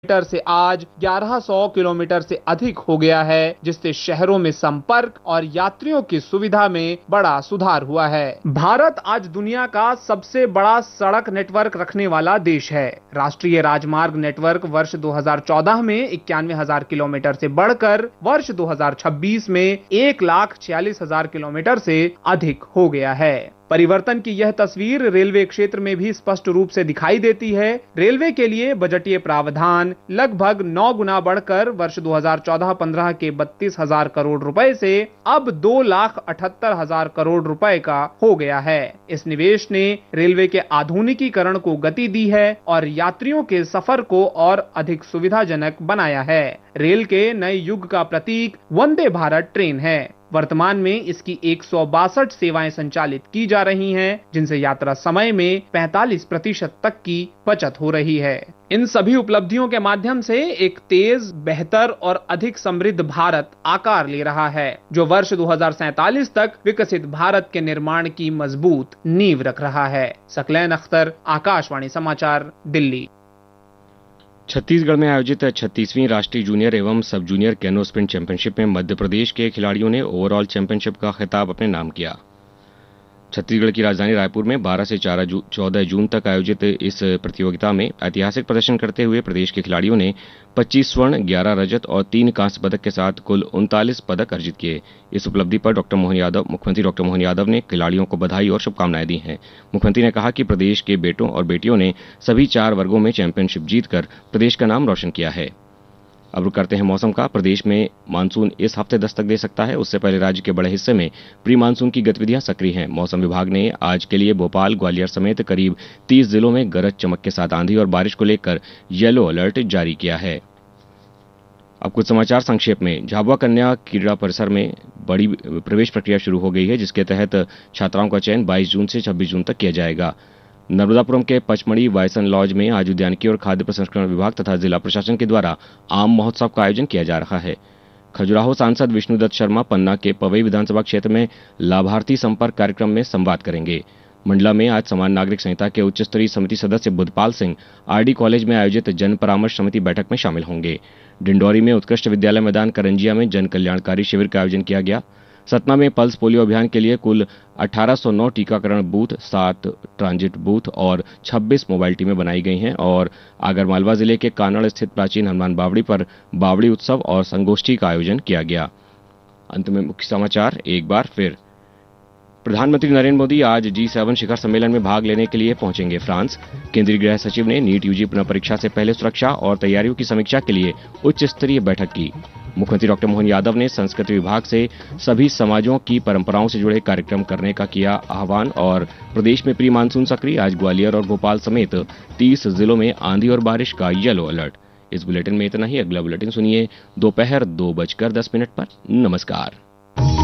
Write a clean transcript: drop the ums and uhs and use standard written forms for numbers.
Kilometre से आज 1100 kilometre से अधिक हो गया है, जिससे शहरों में संपर्क और यात्रियों की सुविधा में बड़ा सुधार हुआ है। भारत आज दुनिया का सबसे बड़ा सड़क नेटवर्क रखने वाला देश है। राष्ट्रीय राजमार्ग नेटवर्क वर्ष 2014 में 91,000 किलोमीटर से बढ़कर वर्ष 2026 में 1,46,000 किलोमीटर से अधिक हो गया है। परिवर्तन की यह तस्वीर रेलवे क्षेत्र में भी स्पष्ट रूप से दिखाई देती है। रेलवे के लिए बजटीय प्रावधान लगभग 9 गुना बढ़कर वर्ष 2014-15 के 32,000 करोड़ रुपए से अब 2,78,000 करोड़ रुपए का हो गया है। इस निवेश ने रेलवे के आधुनिकीकरण को गति दी है और यात्रियों के सफर को और अधिक सुविधाजनक बनाया है। रेल के नए युग का प्रतीक वंदे भारत ट्रेन है। वर्तमान में इसकी 162 सेवाएं संचालित की जा रही हैं, जिनसे यात्रा समय में 45% तक की बचत हो रही है। इन सभी उपलब्धियों के माध्यम से एक तेज, बेहतर और अधिक समृद्ध भारत आकार ले रहा है, जो वर्ष 2047 तक विकसित भारत के निर्माण की मजबूत नींव रख रहा है। सकलैन अख्तर, आकाशवाणी समाचार, दिल्ली। छत्तीसगढ़ में आयोजित 36वीं राष्ट्रीय जूनियर एवं सब जूनियर कैनो स्प्रिंट चैंपियनशिप में मध्य प्रदेश के खिलाड़ियों ने ओवरऑल चैंपियनशिप का खिताब अपने नाम किया। छत्तीसगढ़ की राजधानी रायपुर में 12 से 14 जून तक आयोजित इस प्रतियोगिता में ऐतिहासिक प्रदर्शन करते हुए प्रदेश के खिलाड़ियों ने 25 स्वर्ण, 11 रजत और 3 कांस्य पदक के साथ कुल 39 पदक अर्जित किए। इस उपलब्धि पर मुख्यमंत्री डॉक्टर मोहन यादव ने खिलाड़ियों को बधाई और शुभकामनाएं दी हैं। मुख्यमंत्री ने कहा कि प्रदेश के बेटों और बेटियों ने सभी 4 वर्गों में चैंपियनशिप जीतकर प्रदेश का नाम रोशन किया है। अब रुक करते हैं मौसम का। प्रदेश में मानसून इस हफ्ते दस्तक दे सकता है। उससे पहले राज्य के बड़े हिस्से में प्री मानसून की गतिविधियां सक्रिय हैं। मौसम विभाग ने आज के लिए भोपाल, ग्वालियर समेत करीब 30 जिलों में गरज चमक के साथ आंधी और बारिश को लेकर येलो अलर्ट जारी किया है। अब कुछ समाचार संक्षेप में। झाबुआ कन्या क्रीड़ा परिसर में बड़ी प्रवेश प्रक्रिया शुरू हो गई है, जिसके तहत छात्राओं का चयन 22 जून से 26 जून तक किया जाएगा। नर्मदापुरम के पचमढ़ी वायसन लॉज में आज उद्यानिकी और खाद्य प्रसंस्करण विभाग तथा जिला प्रशासन के द्वारा आम महोत्सव का आयोजन किया जा रहा है। खजुराहो सांसद विष्णुदत्त शर्मा पन्ना के पवई विधानसभा क्षेत्र में लाभार्थी संपर्क कार्यक्रम में संवाद करेंगे। मंडला में आज समान नागरिक संहिता के उच्च स्तरीय समिति सदस्य बुद्धपाल सिंह आरडी कॉलेज में आयोजित जन परामर्श समिति बैठक में शामिल होंगे। डिंडौरी में उत्कृष्ट विद्यालय मैदान करंजिया में जन कल्याणकारी शिविर का आयोजन किया गया। सतना में पल्स पोलियो अभियान के लिए कुल 1809 टीकाकरण बूथ, 7 ट्रांजिट बूथ और 26 मोबाइल टीमें बनाई गई हैं और आगरमालवा जिले के कानड़ स्थित प्राचीन हनुमान बावड़ी पर बावड़ी उत्सव और संगोष्ठी का आयोजन किया गया। अंत में मुख्य समाचार एक बार फिर। प्रधानमंत्री नरेंद्र मोदी आज G7 शिखर सम्मेलन में भाग लेने के लिए पहुंचेंगे फ्रांस। केंद्रीय गृह सचिव ने नीट यूजी पुनः परीक्षा से पहले सुरक्षा और तैयारियों की समीक्षा के लिए उच्च स्तरीय बैठक की। मुख्यमंत्री डॉक्टर मोहन यादव ने संस्कृति विभाग से सभी समाजों की परंपराओं से जुड़े कार्यक्रम करने का किया आह्वान। और प्रदेश में प्री मानसून सक्रिय, आज ग्वालियर और भोपाल समेत 30 जिलों में आंधी और बारिश का येलो अलर्ट। इस बुलेटिन में इतना ही। अगला बुलेटिन सुनिए दोपहर 2:10 पर। नमस्कार।